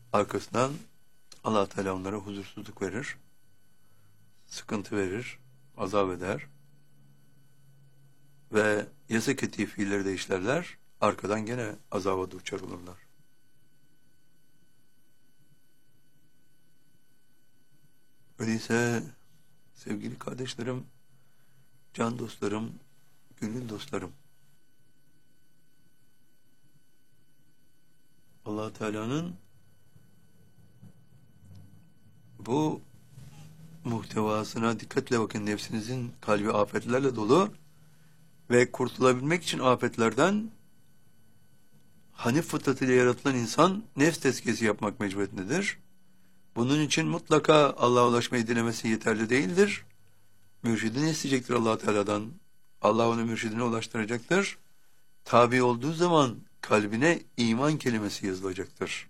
Arkasından Allah Teala onlara huzursuzluk verir, sıkıntı verir, azap eder ve yasak ettiği fiilleri de işlerler, arkadan gene azaba duçar olurlar. Öyleyse sevgili kardeşlerim, can dostlarım, gönül dostlarım, Allah Teala'nın bu muhtevasına dikkatle bakın. Nefsinizin kalbi afetlerle dolu ve kurtulabilmek için afetlerden Hanif fıtratıyla yaratılan insan nefs tezkiyesi yapmak mecburiyetindedir. Bunun için mutlaka Allah'a ulaşmayı dilemesi yeterli değildir. Mürşidini isteyecektir Allah Teala'dan. Allah onu mürşidine ulaştıracaktır. Tabi olduğu zaman kalbine iman kelimesi yazılacaktır.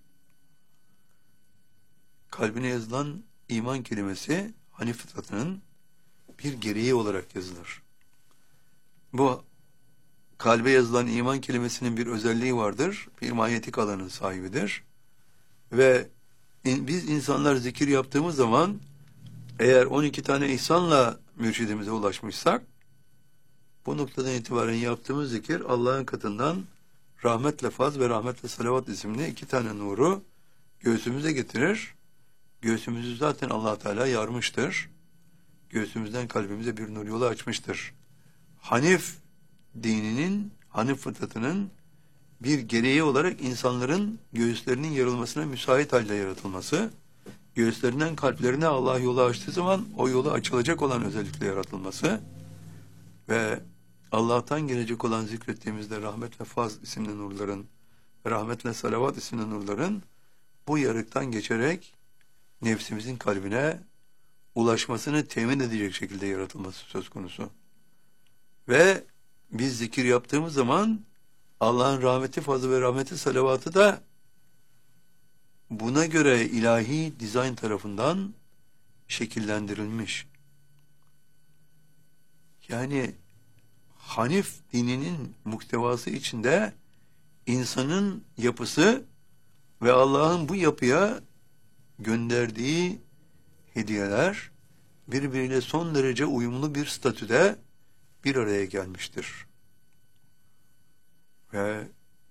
Kalbine yazılan iman kelimesi Hanif fıtratının bir gereği olarak yazılır. Bu kalbe yazılan iman kelimesinin bir özelliği vardır. Bir manyetik alanın sahibidir. Ve biz insanlar zikir yaptığımız zaman eğer 12 tane ihsanla mürşidimize ulaşmışsak bu noktadan itibaren yaptığımız zikir Allah'ın katından rahmetle faz ve rahmetle salavat isimli 2 tane nuru göğsümüze getirir. Göğsümüzü zaten Allah Teala yarmıştır. Göğsümüzden kalbimize bir nur yolu açmıştır. Hanif dininin, Hanif fıtratının bir gereği olarak insanların göğüslerinin yarılmasına müsait halde yaratılması, göğüslerinden kalplerine Allah yolu açtığı zaman o yolu açılacak olan özellikle yaratılması ve Allah'tan gelecek olan zikrettiğimizde rahmetle faz isimli nurların, rahmetle salavat isimli nurların bu yarıktan geçerek nefsimizin kalbine ulaşmasını temin edecek şekilde yaratılması söz konusu. Ve biz zikir yaptığımız zaman Allah'ın rahmeti, fazlı ve rahmeti, salavatı da buna göre ilahi dizayn tarafından şekillendirilmiş. Yani Hanif dininin muhtevası içinde insanın yapısı ve Allah'ın bu yapıya gönderdiği hediyeler birbiriyle son derece uyumlu bir statüde bir araya gelmiştir. Ve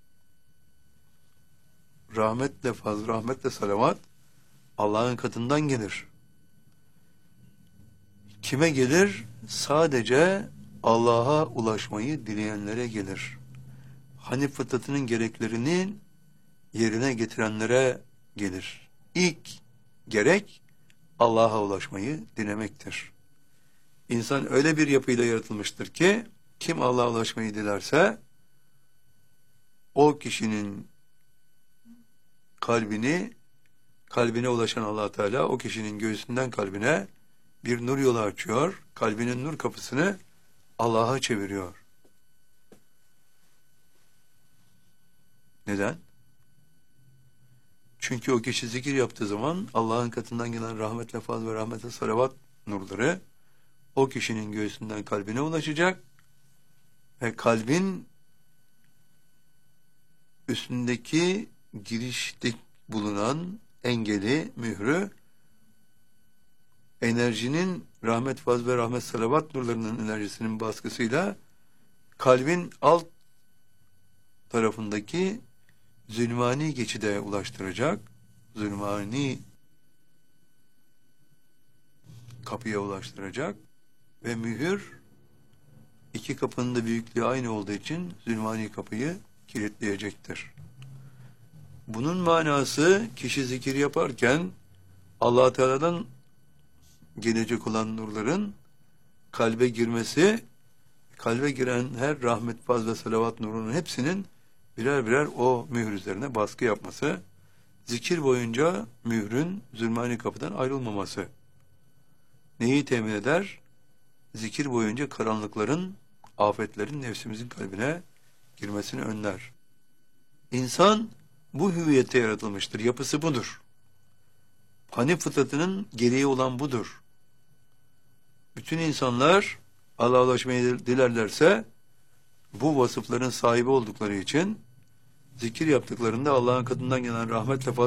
rahmetle fazl, rahmetle salavat Allah'ın katından gelir. Kime gelir? Sadece Allah'a ulaşmayı dileyenlere gelir. Hanif fıtratının gereklerini yerine getirenlere gelir. İlk gerek Allah'a ulaşmayı dilemektir. İnsan öyle bir yapıyla yaratılmıştır ki kim Allah'a ulaşmayı dilerse o kişinin kalbine ulaşan Allah Teala o kişinin göğsünden kalbine bir nur yolu açıyor. Kalbinin nur kapısını Allah'a çeviriyor. Neden? Çünkü o kişi zikir yaptığı zaman Allah'ın katından gelen rahmetle faz ve rahmetle salavat nurları o kişinin göğsünden kalbine ulaşacak ve kalbin üstündeki girişte bulunan engeli, mührü enerjinin rahmet, faz ve rahmet, salavat nurlarının enerjisinin baskısıyla kalbin alt tarafındaki zulmani geçide ulaştıracak, zulmani kapıya ulaştıracak ve mühür iki kapının da büyüklüğü aynı olduğu için zulmani kapıyı kilitleyecektir. Bunun manası kişi zikir yaparken Allah Teala'dan gelecek olan nurların kalbe girmesi, kalbe giren her rahmet, faz ve salavat nurunun hepsinin birer birer o mühür üzerine baskı yapması, zikir boyunca mührün zulmani kapıdan ayrılmaması neyi temin eder? Zikir boyunca karanlıkların, afetlerin nefsimizin kalbine girmesini önler. İnsan bu hüviyette yaratılmıştır. Yapısı budur. Hanif fıtratının gereği olan budur. Bütün insanlar Allah'a ulaşmayı dilerlerse bu vasıfların sahibi oldukları için zikir yaptıklarında Allah'ın katından gelen rahmetle